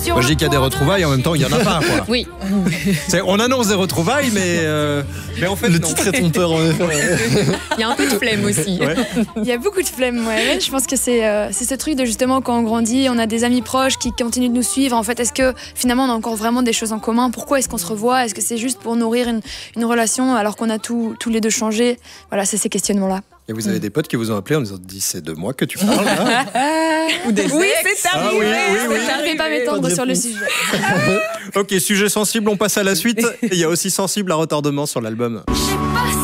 Sur Moi, je dis qu'il y a des retrouvailles, en même temps, il n'y en a pas, quoi. Oui. On annonce des retrouvailles, mais en fait, Le non. titre est trompeur, en effet. Il y a un peu de flemme aussi. Ouais. Il y a beaucoup de flemme, ouais. Je pense que c'est ce truc de justement quand on grandit, on a des amis proches qui continuent de nous suivre. En fait, est-ce que finalement on a encore vraiment des choses en commun? Pourquoi est-ce qu'on se revoit? Est-ce que c'est juste pour nourrir une relation alors qu'on a tous les deux changé? Voilà, c'est ces questionnements-là. Et vous avez des potes qui vous ont appelé en disant « c'est de moi que tu parles, là ?» Ou des Oui, ex. c'est arrivé. oui. Je ne vais pas m'étendre sur le sujet. Ok, sujet sensible, on passe à la suite. Il y a aussi sensible à retardement sur l'album.